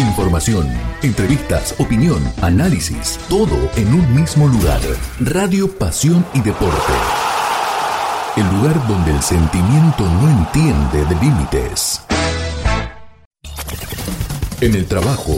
Información, entrevistas, opinión, análisis, todo en un mismo lugar. Radio Pasión y Deporte. El lugar donde el sentimiento no entiende de límites. En el trabajo,